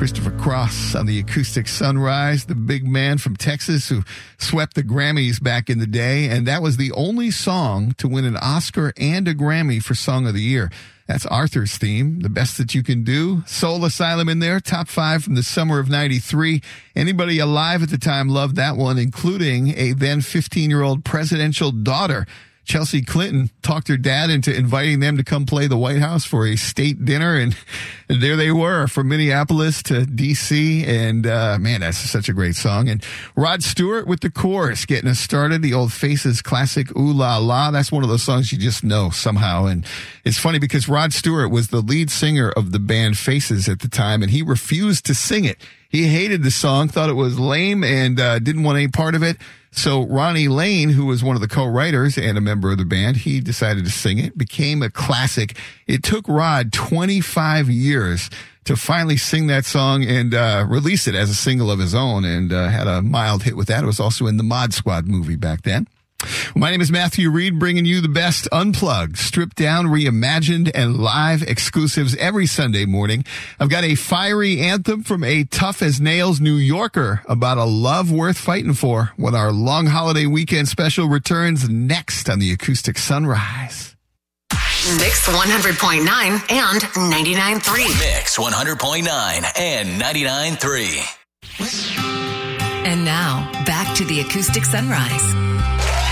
Christopher Cross on the Acoustic Sunrise, the big man from Texas who swept the Grammys back in the day. And that was the only song to win an Oscar and a Grammy for Song of the Year. That's Arthur's theme, The Best That You Can Do. Soul Asylum in there, top 5 from the summer of 93. Anybody alive at the time loved that one, including a then 15-year-old presidential daughter. Chelsea Clinton talked her dad into inviting them to come play the White House for a state dinner. And there they were from Minneapolis to D.C. And, man, that's such a great song. And Rod Stewart with the chorus getting us started. The old Faces classic, Ooh La La. That's one of those songs you just know somehow. And it's funny because Rod Stewart was the lead singer of the band Faces at the time, and he refused to sing it. He hated the song, thought it was lame, and didn't want any part of it. So Ronnie Lane, who was one of the co-writers and a member of the band, he decided to sing it. Became a classic. It took Rod 25 years to finally sing that song and release it as a single of his own, and had a mild hit with that. It was also in the Mod Squad movie back then. My name is Matthew Reed, bringing you the best unplugged, stripped down, reimagined, and live exclusives every Sunday morning. I've got a fiery anthem from a tough-as-nails New Yorker about a love worth fighting for when our long holiday weekend special returns next on the Acoustic Sunrise. Mix 100.9 and 99.3. Mix 100.9 and 99.3. And now, back to the Acoustic Sunrise.